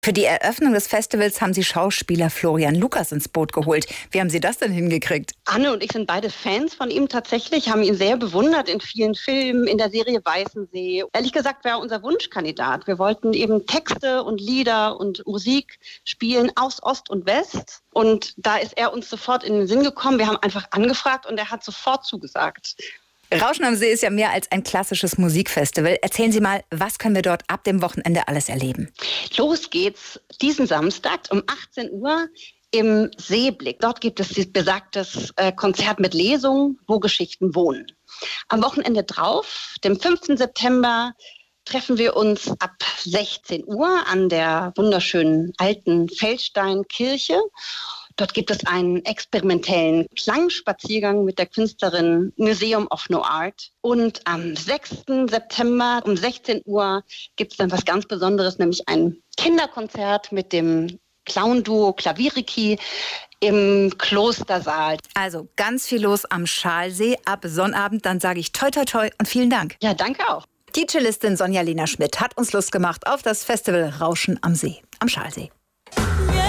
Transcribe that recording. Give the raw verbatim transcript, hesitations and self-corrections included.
Für die Eröffnung des Festivals haben Sie Schauspieler Florian Lukas ins Boot geholt. Wie haben Sie das denn hingekriegt? Anne und ich sind beide Fans von ihm tatsächlich, haben ihn sehr bewundert in vielen Filmen, in der Serie Weißensee. Ehrlich gesagt war er unser Wunschkandidat. Wir wollten eben Texte und Lieder und Musik spielen aus Ost und West. Und da ist er uns sofort in den Sinn gekommen. Wir haben einfach angefragt und er hat sofort zugesagt. Rauschen am See ist ja mehr als ein klassisches Musikfestival. Erzählen Sie mal, was können wir dort ab dem Wochenende alles erleben? Los geht's diesen Samstag um achtzehn Uhr im Seeblick. Dort gibt es besagtes äh, Konzert mit Lesung, wo Geschichten wohnen. Am Wochenende drauf, dem fünften September, treffen wir uns ab sechzehn Uhr an der wunderschönen alten Feldsteinkirche. Dort gibt es einen experimentellen Klangspaziergang mit der Künstlerin Museum of No Art. Und am sechsten September um sechzehn Uhr gibt es dann was ganz Besonderes, nämlich ein Kinderkonzert mit dem Clown-Duo Klaviriki im Klostersaal. Also ganz viel los am Schalsee ab Sonnabend. Dann sage ich toi toi toi und vielen Dank. Ja, danke auch. Die Cellistin Sonja Lena Schmidt hat uns Lust gemacht auf das Festival Rauschen am See, am Schalsee.